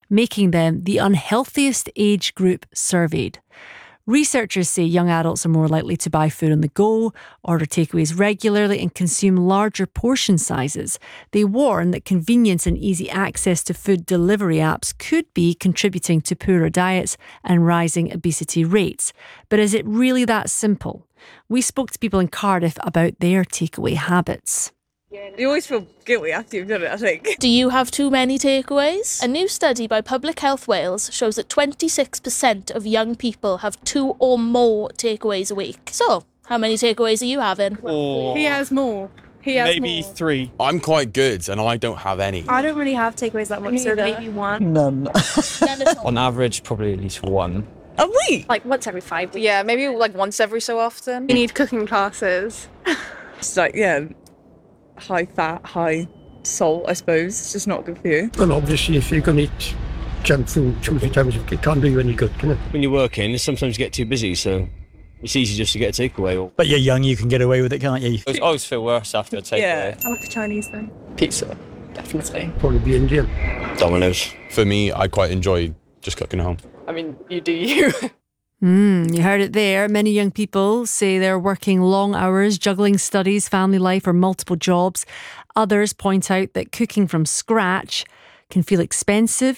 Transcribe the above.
making them the unhealthiest age group surveyed. Researchers say young adults are more likely to buy food on the go, order takeaways regularly, and consume larger portion sizes. They warn that convenience and easy access to food delivery apps could be contributing to poorer diets and rising obesity rates. But is it really that simple? We spoke to people in Cardiff about their takeaway habits. You always feel guilty after you've done it, I think. Do you have too many takeaways? A new study by Public Health Wales shows that 26% of young people have 2 or more takeaways a week. So, how many takeaways are you having? He has more. Maybe 3. I'm quite good and I don't have any. I don't really have takeaways that much, so maybe 1. None. On average, probably at least 1. A week? Like once every 5 weeks. Yeah, maybe like once every so often. You need cooking classes. It's like, high fat, high salt, I suppose. It's just not good for you. Well, obviously, if you're going to eat junk food 2 or 3 times a week, it can't do you any good, can it? When you're working, sometimes you get too busy, so it's easy just to get a takeaway. But you're young, you can get away with it, can't you? I always feel worse after a takeaway. Yeah. I like a Chinese thing. Pizza, definitely. Probably be Indian. Domino's. For me, I quite enjoy just cooking at home. I mean, you do you. You heard it there. Many young people say they're working long hours, juggling studies, family life, or multiple jobs. Others point out that cooking from scratch can feel expensive,